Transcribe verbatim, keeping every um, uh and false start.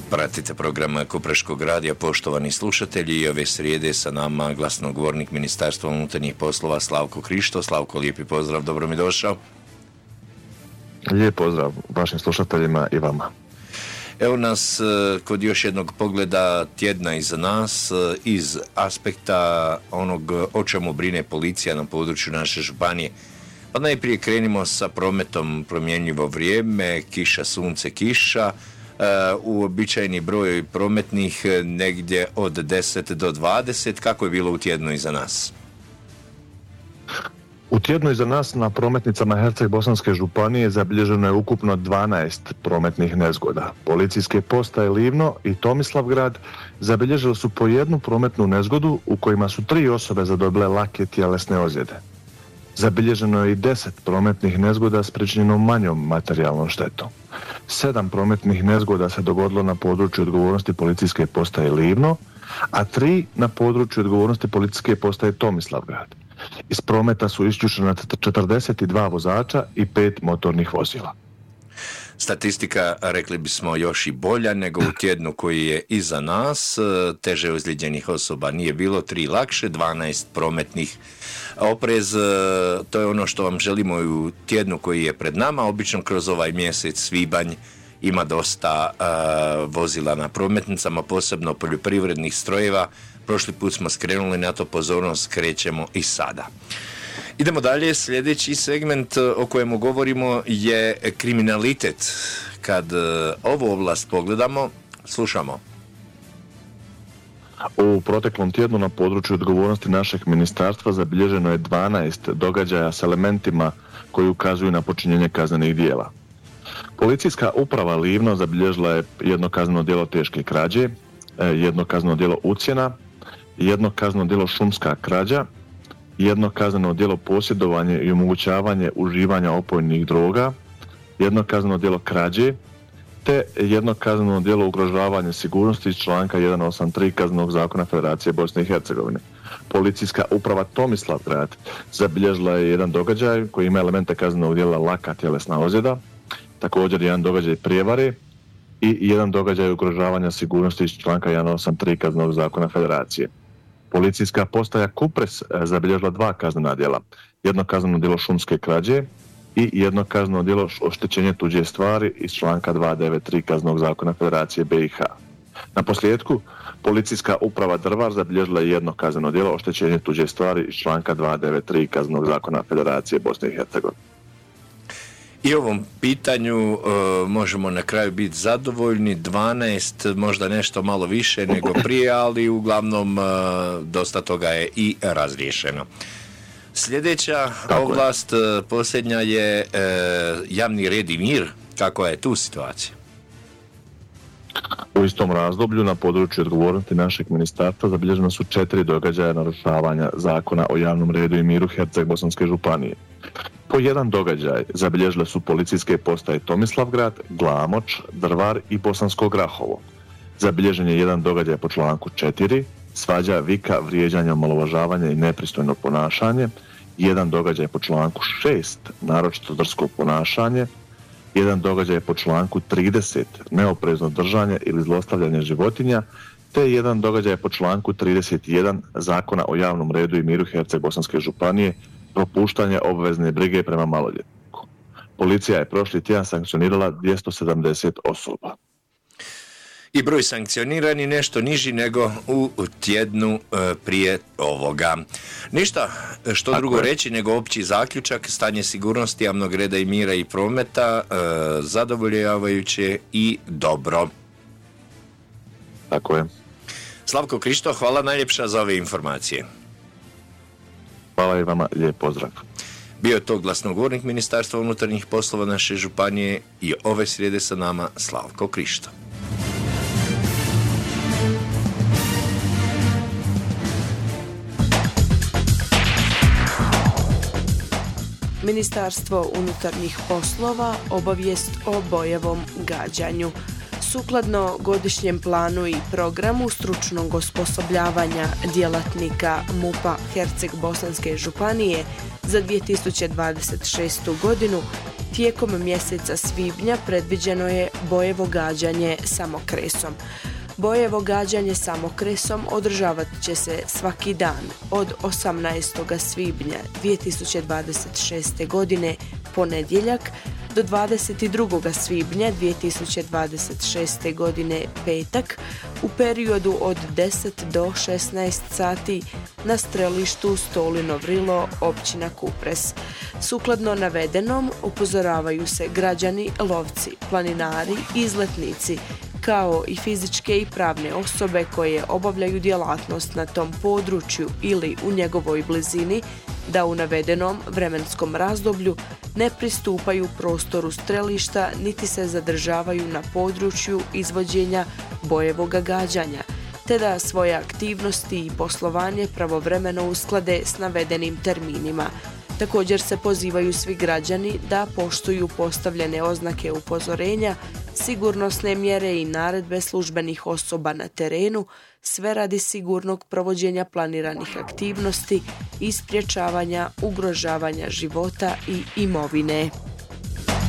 Pratite program Kupreškog radija, poštovani slušatelji, i ove srijede sa nama glasnogovornik Ministarstva unutarnjih poslova Slavko Krišto. Slavko, lijepi pozdrav, dobro mi došao. Lijep pozdrav vašim slušateljima i vama. Evo nas kod još jednog pogleda tjedna iza nas iz aspekta onog o čemu brine policija na području naše županije. Pa najprije krenimo sa prometom, promjenjivo vrijeme, kiša, sunce, kiša. Uobičajeni broj prometnih negdje od deset do dvadeset. Kako je bilo u tjednu iza nas? U tjednu iza nas na prometnicama Herceg-Bosanske županije zabilježeno je ukupno dvanaest prometnih nezgoda. Policijske postaje Livno i Tomislavgrad zabilježili su po jednu prometnu nezgodu u kojima su tri osobe zadobile lake tjelesne ozljede. Zabilježeno je i deset prometnih nezgoda s pričinjenom manjom materijalnom štetom. Sedam prometnih nezgoda se dogodilo na području odgovornosti policijske postaje Livno, a tri na području odgovornosti policijske postaje Tomislavgrad. Iz prometa su isključena četrdeset dva vozača i pet motornih vozila. Statistika, rekli bismo, još i bolja nego u tjednu koji je iza nas. Teže ozlijeđenih osoba nije bilo, tri lakše, dvanaest prometnih. Oprez, to je ono što vam želimo u tjednu koji je pred nama. Obično kroz ovaj mjesec svibanj ima dosta uh, vozila na prometnicama, posebno poljoprivrednih strojeva. Prošli put smo skrenuli na to pozornost, krećemo i sada. Idemo dalje, sljedeći segment o kojemu govorimo je kriminalitet. Kad uh, ovu oblast pogledamo, slušamo. U proteklom tjednu na području odgovornosti našeg ministarstva zabilježeno je dvanaest događaja s elementima koji ukazuju na počinjenje kaznenih djela. Policijska uprava Livno zabilježila je jedno kazneno djelo teške krađe, jedno kazneno djelo ucjena, jedno kazneno djelo šumska krađa, jedno kazneno djelo posjedovanje i omogućavanje uživanja opojnih droga, jedno kazneno djelo krađe, te jedno kazneno djelo ugrožavanja sigurnosti iz članka sto osamdeset tri Kaznenog zakona Federacije Bosne i Hercegovine. Policijska uprava Tomislavgrad zabilježila je jedan događaj koji ima elemente kaznenog djela laka tjelesna ozljeda, također jedan događaj prijevare i jedan događaj ugrožavanja sigurnosti iz članka sto osamdeset tri Kaznenog zakona Federacije. Policijska postaja Kupres zabilježila dva kaznena djela, jedno kazneno djelo šumske krađe i jedno kazneno djelo oštećenje tuđe stvari iz članka dvjesto devedeset tri Kaznenog zakona Federacije B i H. Na posljedku, policijska uprava Drvar zabilježila je jedno kazneno djelo oštećenje tuđe stvari iz članka dvjesto devedeset tri Kaznenog zakona Federacije Bosne i Hercegovine. I ovom pitanju uh, možemo na kraju biti zadovoljni, dvanaest, možda nešto malo više nego prije, ali uglavnom uh, dosta toga je i razriješeno. Sljedeća Tako oblast, je. posljednja je uh, javni red i mir. Kakva je tu situacija? U istom razdoblju na području odgovornosti našeg ministarstva zabilježeno su četiri događaja narušavanja zakona o javnom redu i miru Herceg-Bosanske županije. Po jedan događaj zabilježile su policijske postaje Tomislavgrad, Glamoč, Drvar i Bosansko Grahovo. Zabilježen je jedan događaj po članku četiri, svađa, vika, vrijeđanje, omalovažavanje i nepristojno ponašanje, jedan događaj po članku šest, naročito drsko ponašanje, jedan događaj po članku trideset, neoprezno držanje ili zlostavljanje životinja, te jedan događaj po članku trideset jedan Zakona o javnom redu i miru Herceg-Bosanske županije, propuštanje obvezne brige prema maloljetniku. Policija je prošli tjedan sankcionirala dvjesto sedamdeset osoba. I broj sankcionirani nešto niži nego u tjednu prije ovoga. Ništa što Tako drugo je. reći nego opći zaključak, stanje sigurnosti, javnog reda i mira i prometa zadovoljavajuće i dobro. Tako je. Slavko Krišto, hvala najljepša za ove informacije. Hvala i vama, lijep pozdrav. Bio je to glasnogovornik Ministarstva unutarnjih poslova naše županije i ove srijede sa nama Slavko Krišto. Ministarstvo unutarnjih poslova obavijest o bojevom gađanju. Sukladno godišnjem planu i programu stručnog osposobljavanja djelatnika MUP-a Herceg-Bosanske županije za dvije tisuće dvadeset šestu godinu, Tijekom mjeseca svibnja predviđeno je bojevo gađanje samokresom. Bojevo gađanje samokresom održavat će se svaki dan od osamnaestog svibnja dvije tisuće dvadeset šeste. godine ponedjeljak do dvadeset drugog svibnja dvije tisuće dvadeset šeste. godine petak u periodu od deset do šesnaest sati na strelištu Stolino Vrilo, općina Kupres. Sukladno navedenom upozoravaju se građani, lovci, planinari, izletnici, kao i fizičke i pravne osobe koje obavljaju djelatnost na tom području ili u njegovoj blizini, da u navedenom vremenskom razdoblju ne pristupaju prostoru strelišta niti se zadržavaju na području izvođenja bojevoga gađanja, te da svoje aktivnosti i poslovanje pravovremeno usklade s navedenim terminima. Također se pozivaju svi građani da poštuju postavljene oznake upozorenja, sigurnosne mjere i naredbe službenih osoba na terenu, sve radi sigurnog provođenja planiranih aktivnosti i sprječavanja ugrožavanja života i imovine.